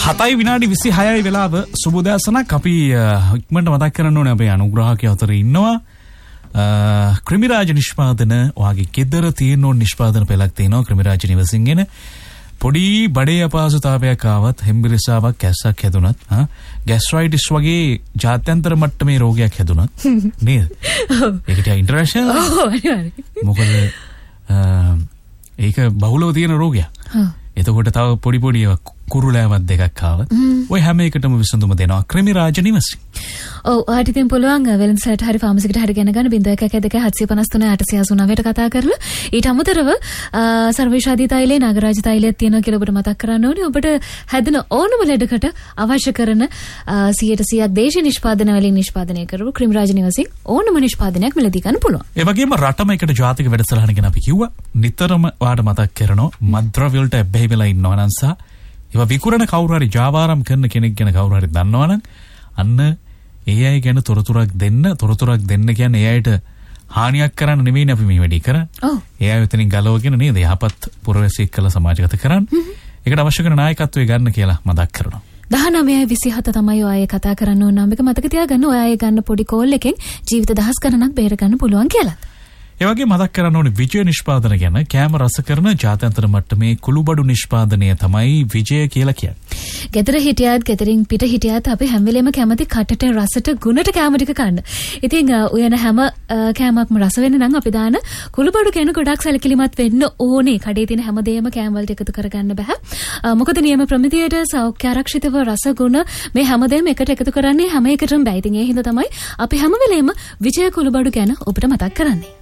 7 විනාඩි 26යි වෙලාව සුබෝදෑසනක්. අපි ඉක්මනට මතක් කරන්න ඕනේ අපේ අනුග්‍රහකයෝ අතර ඉන්නවා ක්‍රිමිරාජ නිෂ්පාදන ඔයාගේ ගෙදර තියෙන ඕන නිෂ්පාදන පෙළක් තියෙනවා ක්‍රිමිරාජ නිවසින් එන පොඩි බඩේ අපහසුතාවයක් ආවත් හෙම්බිරිස්සාවක් කැස්සක් හැදුනත් ગેස්ට්‍රයිටිස් වගේ ජාත්‍යන්තර මට්ටමේ රෝගයක් හැදුනත් නේද? ඒකට ඉන්ටර්නැෂනල් මොකද ඒක බහුලව තියෙන රෝගයක්. එතකොට තව පොඩි පොඩි කුරුලෑවත් දෙකක් ආවත් ඔය හැම එකටම විසඳුම දෙනවා ක්‍රිමිරාජ නිවසින්. ඔව් ඔයාට ඉතින් පුළුවන් වෙලන්සලට හරි ෆාමසිකට හරි ගෙන ගන්න 0112 කතා කරලා ඊට අමතරව සර්වේශාදී තෛලේ නාගරාජ තෛලයක් තියෙනවා කියලා ඔබට මතක් කරන්න ඕනේ. ඔබට හැදෙන ඕනම ලෙඩකට අවශ්‍ය කරන 100% දේශීය නිෂ්පාදන වලින් නිෂ්පාදනය කරපු ක්‍රිමිරාජ නිවසින් ඕනම නිෂ්පාදනයක් මිලදී ගන්න පුළුවන්. ඒ වගේම රටම එකට ජාතික වැඩසටහන ගැන අපි කිව්වා. නිතරම ඔයාට මතක් කරනවා මද්ද්‍රව්‍ය වලට බැහැ වෙලා ඉන්නවා නම් සහ ඒවා විකුරන කවුරු හරි ජාවාරම් කරන කෙනෙක් ගැන කවුරු හරි දන්නවනම් අන්න ඒ අය ගැන තොරතුරක් දෙන්න කියන්නේ ඒ අයට හානියක් කරන්න නෙමෙයි අපි මේ වැඩේ කරන්නේ. ඒ අය උතනින් ගලවගෙන නේද යහපත් පුරවැසියෙක් කළ සමාජගත කරන්න. ඒකට අවශ්‍ය කරන නායකත්වය ගන්න කියලා මතක් කරනවා. 19:27 තමයි ඔය කතා කරන්න ඕන නම් එක මතක තියාගන්න. ඔය ගන්න පොඩි කෝල් එකෙන් ජීවිත දහස් ගණනක් බේර ගන්න පුළුවන් කියලා. ඒ වගේ මතක් කරන්න ඕනේ විජය නිෂ්පාදන ගැන. කෑම රස කරන ජාත්‍යන්තර මට්ටමේ කුළුබඩු නිෂ්පාදනය තමයි විජය කියලා කියන්නේ. ගෙදර හිටියත් ගෙදරින් පිට හිටියත් අපි හැම වෙලේම කැමති කටට රසට ගුණට කැම ටික කන්න. ඉතින් උයන හැම කෑමක්ම රස වෙන්න නම් අපි දාන කුළුබඩු ගැන ගොඩක් සැලකිලිමත් වෙන්න ඕනේ. කඩේ තියෙන හැමදේම කෑම වලට එකතු කරගන්න බෑ. මොකද නියම ප්‍රමිතියට සෞඛ්‍ය ආරක්ෂිතව රස ගුණ මේ හැමදේම එකට එකතු කරන්නේ හැම එකටම බෑ. ඉතින් ඒ හින්දා තමයි අපි හැම වෙලේම විජය කුළුබඩු ගැන ඔබට මතක් කරන්නේ.